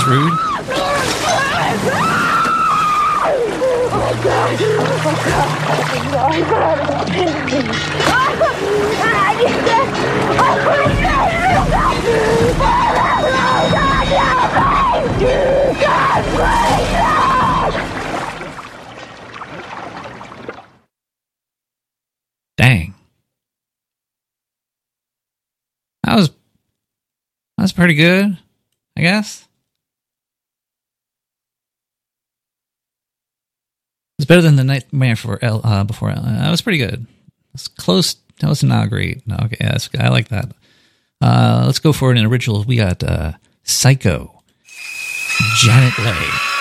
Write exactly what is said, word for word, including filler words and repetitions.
was rude. Dang. That was, that was pretty good, I guess. It's better than the Nightmare for El, uh, before El. Uh, that was pretty good. It's close. That was not great. No, okay, yes, I like that. Uh, let's go for an original. We got uh, Psycho, Janet Leigh.